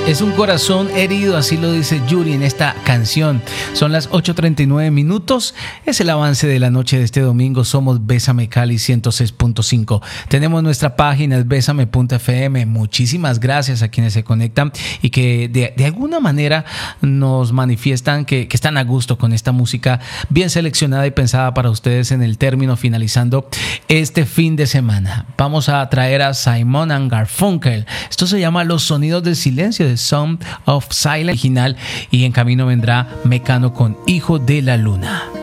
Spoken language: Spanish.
Es un corazón herido, así lo dice Yuri en esta canción. Son las 8:39 minutos. Es el avance de la noche de este domingo. Somos Bésame Cali 106.5. Tenemos nuestra página, es besame.fm. Muchísimas gracias a quienes se conectan y que de alguna manera nos manifiestan que están a gusto con esta música bien seleccionada y pensada para ustedes en el término finalizando este fin de semana. Vamos a traer a Simon & Garfunkel. Esto se llama Los Sonidos del Silencio, de Sound of Silence original, y en camino vendrá Mecano con Hijo de la Luna.